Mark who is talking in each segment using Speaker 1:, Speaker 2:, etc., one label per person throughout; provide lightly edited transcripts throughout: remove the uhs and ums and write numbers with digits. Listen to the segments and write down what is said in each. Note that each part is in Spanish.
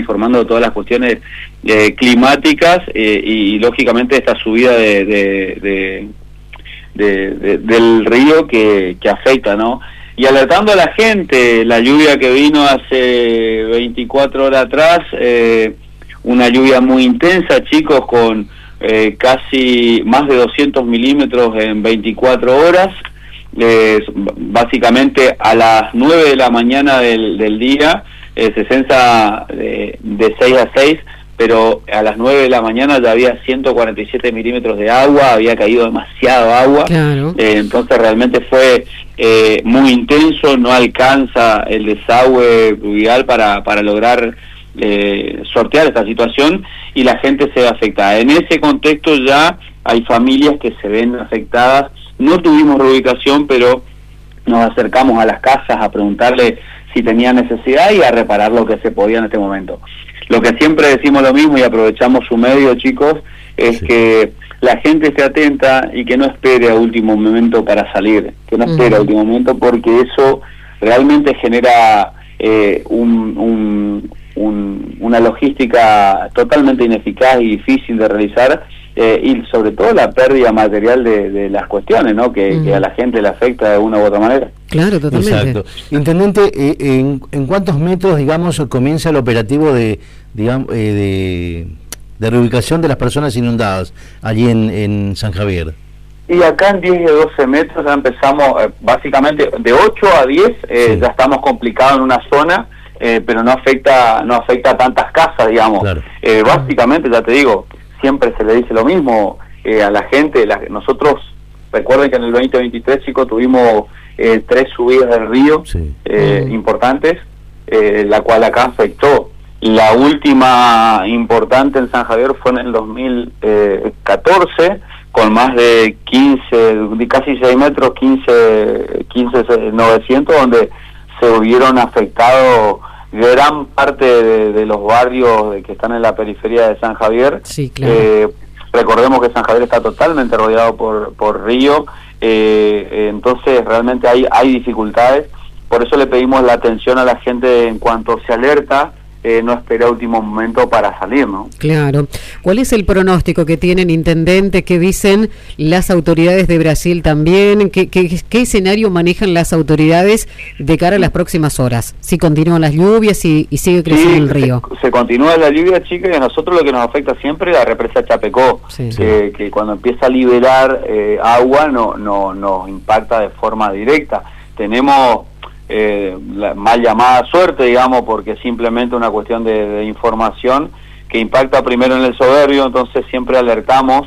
Speaker 1: informando de todas las cuestiones climáticas y lógicamente esta subida del río que afecta, ¿no? Y alertando a la gente, la lluvia que vino hace 24 horas atrás, una lluvia muy intensa, chicos, con casi más de 200 milímetros en 24 horas, básicamente a las 9 de la mañana del día, se censa de 6 a 6, pero a las 9 de la mañana ya había 147 milímetros de agua, había caído demasiado agua, claro. Entonces realmente fue muy intenso, no alcanza el desagüe pluvial para lograr sortear esta situación y la gente se ve afectada. En ese contexto ya hay familias que se ven afectadas, no tuvimos reubicación, pero nos acercamos a las casas a preguntarle si tenían necesidad y a reparar lo que se podía en este momento. Lo que siempre decimos lo mismo y aprovechamos su medio, chicos, es que la gente esté atenta y que no espere a último momento para salir, que no espere a último momento, porque eso realmente genera una logística totalmente ineficaz y difícil de realizar, y sobre todo la pérdida material de las cuestiones, ¿no? Que a la gente le afecta de una u otra manera.
Speaker 2: Claro, totalmente.
Speaker 3: Exacto. Intendente, ¿en cuántos metros, digamos, comienza el operativo de reubicación de las personas inundadas allí en San Javier?
Speaker 1: Y acá en 10 y 12 metros ya empezamos, básicamente de 8 a 10 ya estamos complicados en una zona, pero no afecta a tantas casas, digamos. Claro. Básicamente, ya te digo, siempre se le dice lo mismo a la gente. Nosotros, recuerden que en el 2023, chicos, tuvimos 3 subidas del río importantes, la cual acá afectó. La última importante en San Javier fue en el 2014, con más de 15, casi 6 metros, 15,900, donde se hubieron afectado gran parte de los barrios que están en la periferia de San Javier.
Speaker 2: Sí, claro.
Speaker 1: Recordemos que San Javier está totalmente rodeado por río, entonces realmente hay dificultades. Por eso le pedimos la atención a la gente en cuanto se alerta, no espera último momento para salir, ¿no?
Speaker 2: Claro. ¿Cuál es el pronóstico que tienen, intendente? ¿Qué dicen las autoridades de Brasil también? ¿Qué escenario manejan las autoridades de cara a las próximas horas? Si continúan las lluvias y sigue creciendo el río.
Speaker 1: Se continúa la lluvia, chicas, y a nosotros lo que nos afecta siempre es la represa Chapecó, que cuando empieza a liberar agua nos impacta de forma directa. Tenemos la mal llamada suerte, digamos, porque es simplemente una cuestión de información que impacta primero en el Soberbio, entonces siempre alertamos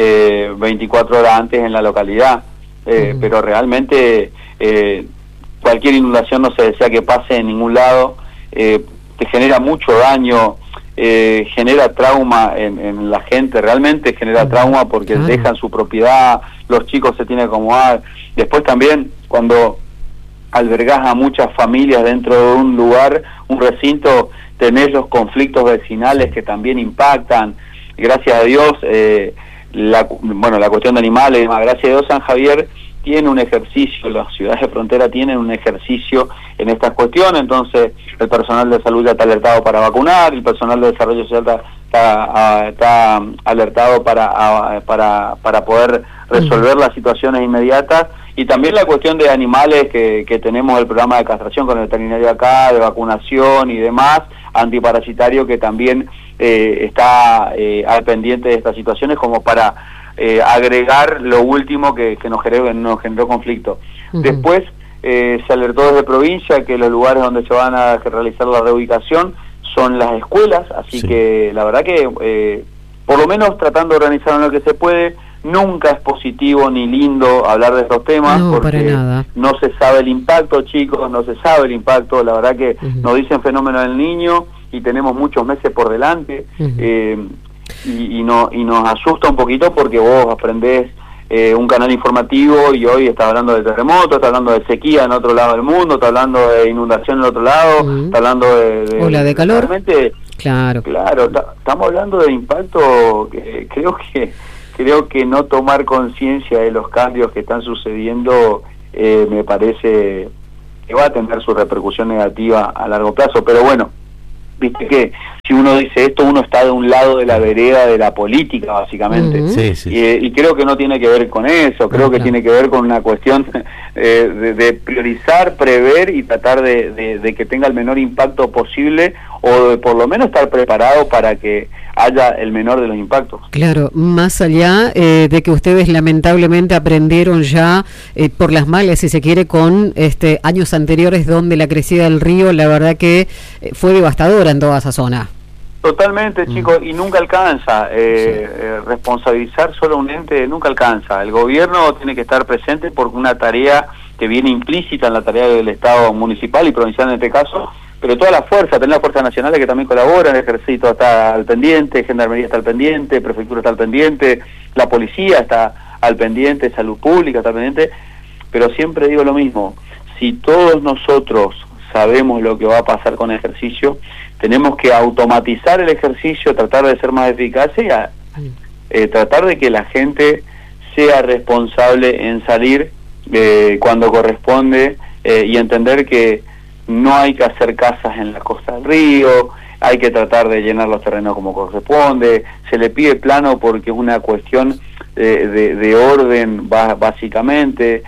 Speaker 1: 24 horas antes en la localidad, pero realmente cualquier inundación no se desea que pase en ningún lado, te genera mucho daño, genera trauma en la gente, realmente genera trauma porque dejan su propiedad, los chicos se tienen que acomodar. Después también cuando albergás a muchas familias dentro de un lugar, un recinto, tenés los conflictos vecinales que también impactan. Gracias a Dios, la cuestión de animales, gracias a Dios San Javier tiene un ejercicio, las ciudades de frontera tienen un ejercicio en estas cuestiones, entonces el personal de salud ya está alertado para vacunar, el personal de desarrollo social está alertado para poder resolver las situaciones inmediatas. Y también la cuestión de animales que tenemos el programa de castración con el veterinario acá, de vacunación y demás, antiparasitario, que también está al pendiente de estas situaciones como para agregar lo último que nos generó conflicto. Después se alertó desde provincia que los lugares donde se van a realizar la reubicación son las escuelas, así que la verdad que por lo menos tratando de organizar lo que se puede. Nunca es positivo ni lindo hablar de estos temas, porque no se sabe el impacto, chicos, no se sabe el impacto. La verdad que nos dicen fenómeno del niño y tenemos muchos meses por delante, y nos asusta un poquito porque vos aprendés un canal informativo y hoy está hablando de terremotos, está hablando de sequía en otro lado del mundo, está hablando de inundación en otro lado, está hablando de
Speaker 2: ola de calor.
Speaker 1: Realmente, claro, estamos hablando de impacto que creo que no tomar conciencia de los cambios que están sucediendo me parece que va a tener su repercusión negativa a largo plazo, pero bueno, viste que si uno dice esto, uno está de un lado de la vereda de la política, básicamente. Y creo que no tiene que ver con eso, creo que tiene que ver con una cuestión de priorizar, prever y tratar de que tenga el menor impacto posible, o de por lo menos estar preparado para que haya el menor de los impactos.
Speaker 2: Claro, más allá de que ustedes lamentablemente aprendieron ya por las malas, si se quiere, con años anteriores donde la crecida del río, la verdad que fue devastadora en toda esa zona.
Speaker 1: Totalmente, chicos, y nunca alcanza. Responsabilizar solo a un ente nunca alcanza. El gobierno tiene que estar presente por una tarea que viene implícita en la tarea del Estado municipal y provincial en este caso, pero toda la fuerza, tener las fuerzas nacionales que también colaboran, el ejército está al pendiente, gendarmería está al pendiente, prefectura está al pendiente, la policía está al pendiente, salud pública está al pendiente, pero siempre digo lo mismo, si todos nosotros sabemos lo que va a pasar con el ejercicio, tenemos que automatizar el ejercicio, tratar de ser más eficaces y tratar de que la gente sea responsable en salir cuando corresponde y entender que no hay que hacer casas en la costa del río, hay que tratar de llenar los terrenos como corresponde, se le pide plano porque es una cuestión de orden básicamente,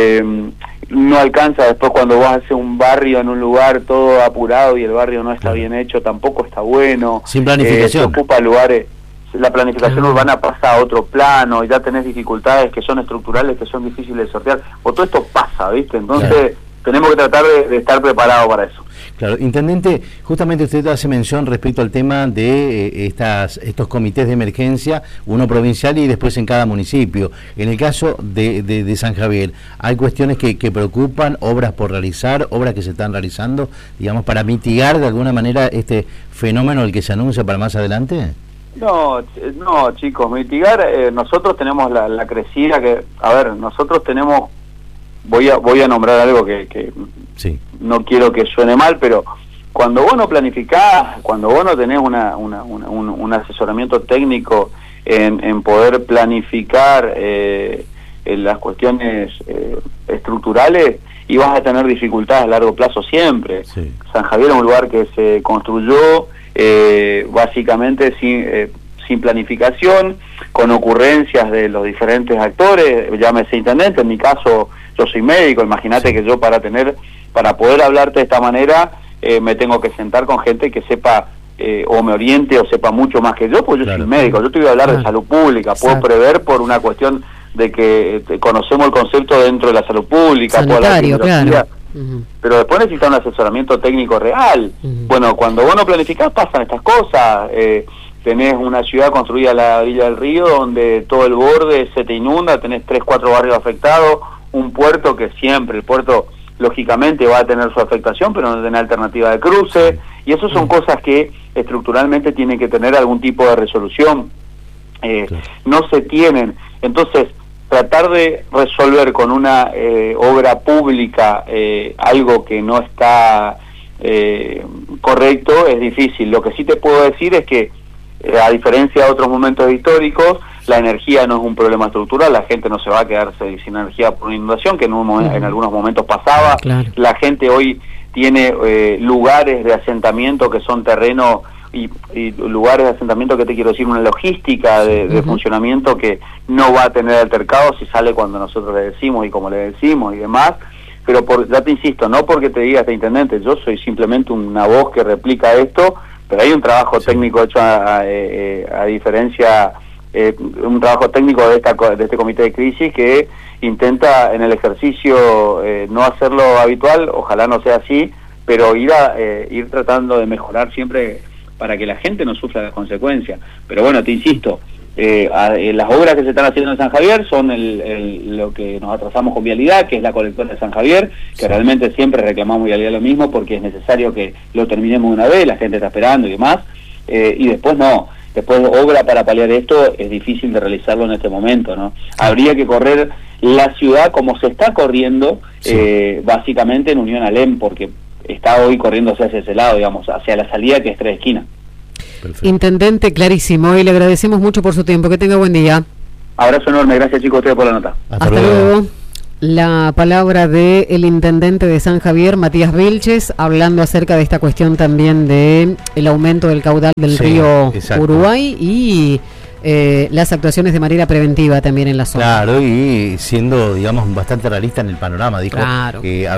Speaker 1: no alcanza después cuando vas a hacer un barrio en un lugar todo apurado y el barrio no está bien hecho, tampoco está bueno.
Speaker 3: Sin planificación.
Speaker 1: Se ocupa lugares, la planificación urbana pasa a otro plano, y ya tenés dificultades que son estructurales, que son difíciles de sortear, o todo esto pasa, ¿viste? Entonces tenemos que tratar de estar preparados para eso.
Speaker 3: Claro, intendente, justamente usted hace mención respecto al tema de estos comités de emergencia, uno provincial y después en cada municipio. En el caso de San Javier, ¿hay cuestiones que preocupan, obras por realizar, obras que se están realizando, digamos, para mitigar de alguna manera este fenómeno el que se anuncia para más adelante?
Speaker 1: No, chicos, mitigar, nosotros tenemos la crecida que, nosotros tenemos, voy a nombrar algo que no quiero que suene mal, pero cuando vos no planificás, cuando vos no tenés un asesoramiento técnico en poder planificar las cuestiones estructurales, y vas a tener dificultades a largo plazo siempre. San Javier es un lugar que se construyó básicamente sin planificación, con ocurrencias de los diferentes actores, llámese intendente, en mi caso yo soy médico, imagínate que yo para poder hablarte de esta manera me tengo que sentar con gente que sepa o me oriente o sepa mucho más que yo, pues yo soy médico, yo te voy a hablar de salud pública, puedo prever por una cuestión de que conocemos el concepto dentro de la salud pública,
Speaker 2: sanitario, claro.
Speaker 1: Pero después necesitas un asesoramiento técnico real. Bueno, cuando vos no planificás pasan estas cosas. Tenés una ciudad construida a la orilla del río donde todo el borde se te inunda, tenés 3-4 barrios afectados, un puerto que siempre, el puerto lógicamente va a tener su afectación, pero no tiene alternativa de cruce, y eso son cosas que estructuralmente tienen que tener algún tipo de resolución. No se tienen. Entonces, tratar de resolver con una obra pública algo que no está correcto es difícil. Lo que sí te puedo decir es que a diferencia de otros momentos históricos, la energía no es un problema estructural, la gente no se va a quedarse sin energía por una inundación, que en algunos momentos pasaba. La gente hoy tiene lugares de asentamiento que son terrenos y lugares de asentamiento que te quiero decir, una logística de funcionamiento que no va a tener altercado si sale cuando nosotros le decimos y como le decimos y demás. Pero ya te insisto, no porque te diga este intendente, yo soy simplemente una voz que replica esto, pero hay un trabajo técnico hecho a diferencia, un trabajo técnico de este comité de crisis que intenta en el ejercicio no hacerlo habitual, ojalá no sea así, pero ir tratando de mejorar siempre para que la gente no sufra las consecuencias. Pero bueno, te insisto, las obras que se están haciendo en San Javier son lo que nos atrasamos con vialidad, que es la colectora de San Javier, que realmente siempre reclamamos vialidad lo mismo porque es necesario que lo terminemos de una vez, la gente está esperando y demás, y después obra para paliar esto es difícil de realizarlo en este momento, ¿no? Habría que correr la ciudad como se está corriendo, básicamente en Unión Alem, porque está hoy corriéndose hacia ese lado, digamos, hacia la salida que es Tres Esquinas.
Speaker 2: Perfecto. Intendente, clarísimo, y le agradecemos mucho por su tiempo. Que tenga buen día.
Speaker 1: Abrazo enorme, gracias chicos a ustedes por la nota.
Speaker 2: Hasta luego. la palabra del intendente de San Javier, Matías Vilches, hablando acerca de esta cuestión también de el aumento del caudal del río Uruguay y las actuaciones de manera preventiva también en la zona.
Speaker 3: Claro, y siendo, digamos, bastante realista en el panorama. Dijo,
Speaker 2: claro.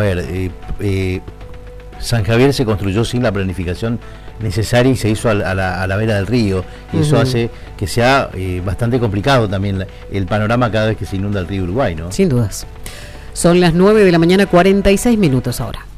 Speaker 3: San Javier se construyó sin la planificación necesaria y se hizo a la vera del río, y eso hace que sea bastante complicado también el panorama cada vez que se inunda el río Uruguay, ¿no?
Speaker 2: Sin dudas. Son las 9 de la mañana, 46 minutos ahora.